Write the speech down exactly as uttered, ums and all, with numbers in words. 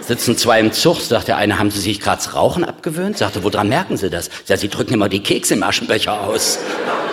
Sitzen zwei im Zug, sagt der eine, haben Sie sich gerade das Rauchen abgewöhnt? Sagte, woran merken Sie das? Ja, Sie drücken immer die Kekse im Aschenbecher aus.